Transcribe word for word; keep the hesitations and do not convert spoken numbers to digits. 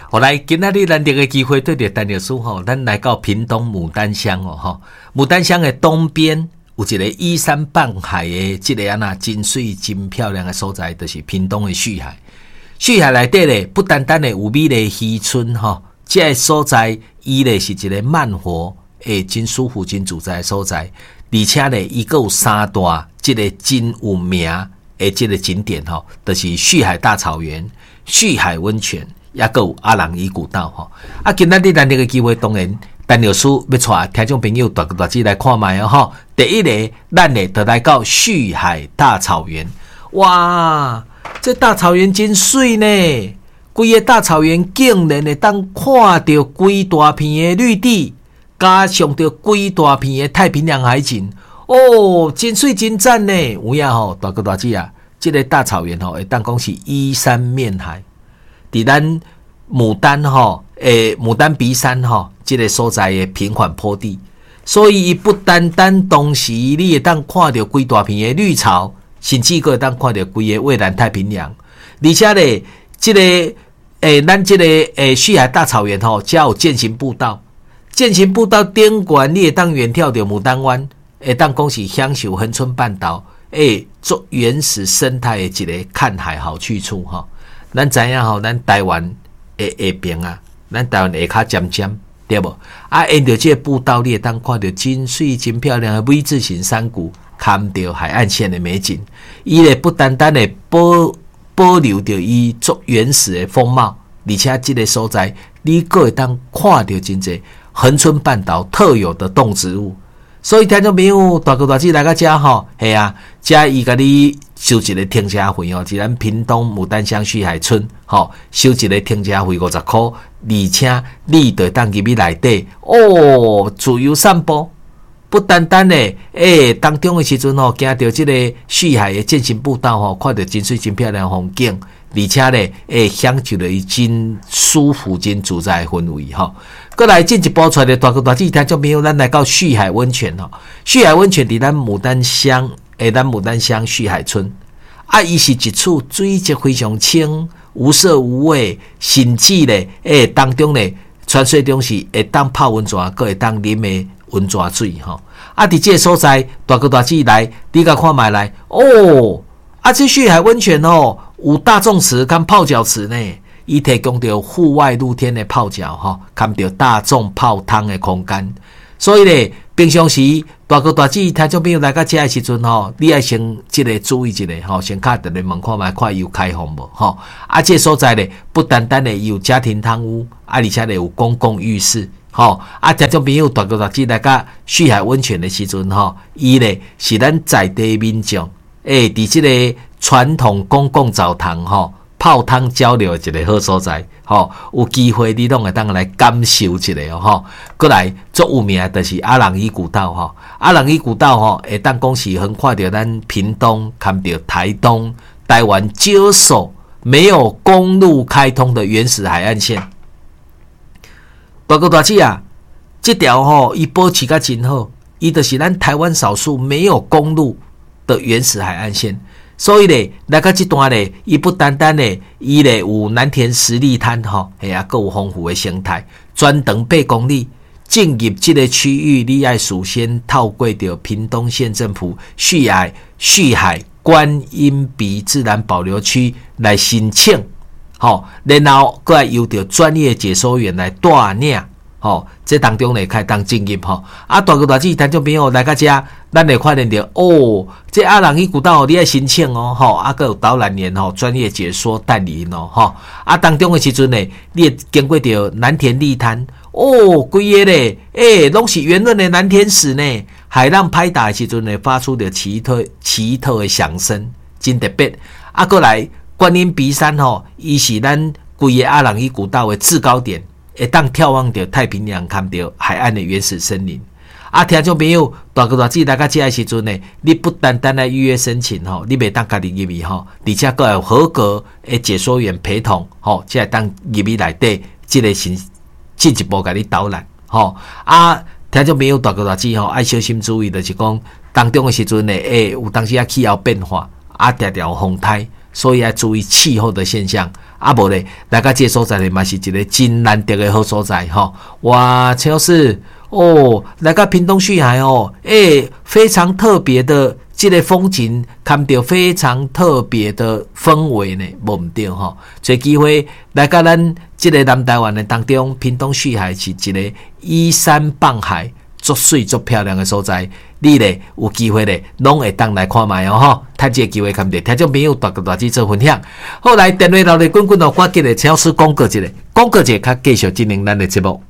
后来今仔日难得的机会，对着陈老师吼，咱来到屏东牡丹乡哦吼，牡丹乡的东边有一个依山傍海的这个啊那真水真漂亮的所在，就是屏东的旭海。旭海内底咧，不单单的有美丽渔村吼，这个所在伊咧是一个慢活诶真舒服真自在的所在，而且咧伊个有三大这个真有名诶这个景点吼，就是旭海大草原、旭海温泉。也个有阿朗伊古道吼，啊，今仔日咱这个机会，当然陈老师要带听众朋友大大只来看卖哦吼。第一个，咱咧就来到旭海大草原，哇，这大草原真水呢！规个大草原竟然会当看到规大片的绿地，加上着规大片的太平洋海景，哦，真水真赞呢！有影吼，大哥大姐啊，这个大草原吼，会当讲是依山面海。伫咱牡丹吼，诶，牡丹鼻山吼，这个所在的平缓坡地，所以伊不单单同时你会当看到规大片的绿草，甚至个会当看到规个蔚蓝太平洋，而且咧，这个诶，咱这个诶旭海大草原吼，才有健行步道，健行步道顶悬你会当远眺到牡丹湾，会当讲是享受恒春半岛诶做原始生态的一个看海好去处吼。咱知影吼，咱台湾的下边啊，咱台湾下骹尖尖，对无？啊，沿着这个步道，你会当看到真水、真漂亮的 V 字形山谷，看到海岸线的美景。伊咧不单单的保保留着伊足原始的风貌，而且这个所在，你阁会当看到真侪恒春半岛特有的动植物。所以听众朋友，大哥大姐来到这吼，系啊，这伊甲你收一个停车费哦，是咱屏东牡丹乡旭海村吼，收一个停车费五十块，而且你就当入去内底哦，自由散步，不单单咧，诶、欸，当中的时阵吼，行到这个旭海的健行步道吼，看到真水真漂亮的风景，而且咧，诶、欸，享受了伊真舒服、真自在的氛围吼。过来进一步出来的大哥大姐听众朋友，咱来到旭海温泉吼，旭海温泉伫咱牡丹乡，诶，咱牡丹乡旭海村，啊，伊是一处水质非常清、无色无味，甚至咧，诶，当中咧，传说中是会当泡温泉，阁会当啉的温泉水吼。啊，伫这个所在，大哥大姐来，你甲看卖来，哦，啊，这旭海温泉吼，有大众池跟泡脚池呢。伊提供着户外露天的泡脚吼，看到大众泡汤的空间。所以咧，平常时大哥大姐听众朋友来到这的时阵吼，你爱先即个注意一下吼，先敲电话问看卖看有开放无吼。啊，这所在咧不单单咧有家庭汤屋，啊，而且咧有公共浴室吼。啊，听众朋友大哥大姐来到旭海温泉的时阵吼，伊咧是咱在地民众诶，伫即个传统公共澡堂吼。泡汤交流的一个好所在，吼，有机会你拢会当来感受一下哦，吼。过来最有名的就是阿朗伊古道，吼，阿朗伊古道，吼，会当讲是横跨着咱屏东，看到台东，台湾少数没有公路开通的原始海岸线。大哥大姐啊，这条吼，伊保持甲真好，伊就是咱台湾少数没有公路的原始海岸线。所以咧，来到这段咧，伊不单单咧，伊咧有南田实力滩吼，系啊，够有丰富的生态。专长八公里，进入这个区域，你要首先透过着屏东县政府旭海旭海观音鼻自然保留区来申请，吼，然后过来由着专业解说员来带领。吼，这当中咧开当进入吼，啊，大哥大姐听众朋友来到这，咱会看见到哦，这阿朗伊古道你要申请哦，吼，啊，个有导览员吼，专业解说代理人哦，吼，啊，当中的时阵咧，你会经过着南田利滩，哦，规个咧，诶，拢是圆润的南田石呢，海浪拍打的时阵咧，发出着奇特奇特的响声，真特别。啊，过来观音鼻山吼，伊是咱规个阿朗伊古道的制高点。会当眺望着太平洋，看到海岸的原始森林。啊，听众朋友，大哥大姐来到这的时阵呢，你不单单来预约申请吼，你袂当家己入去吼，而且佫有合格的解说员陪同吼，才会当入去内底，即个是进一步甲你导览吼。啊，听众朋友，大哥大姐吼，爱小心注意，就是讲当中的时阵呢，诶，有当时啊气候变化，啊，常常有风台。 所以要注意气候的现象。啊，无咧，来到这个所在咧，嘛是一个真难得的好所在吼。哇，陈老师哦，来到屏东旭海哦，诶、欸，非常特别的这个风景，看到非常特别的氛围呢，无毋对吼。找机会来到咱这个南台湾的当中，屏东旭海是一个依山傍海、足水足漂亮的所在。你咧有机会咧，拢会当来看卖哦吼。趁这个机会，看着听众朋友大个大字做分享。好，来电话头咧滚滚哦，我记得陈老师讲过一个，讲过一个，较继续进行咱的节目。